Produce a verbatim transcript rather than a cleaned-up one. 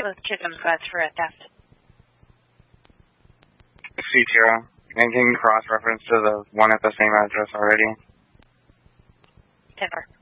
get with Chisholm Squads for a theft. C T O. And can you cross-reference to the one at the same address already? ten four.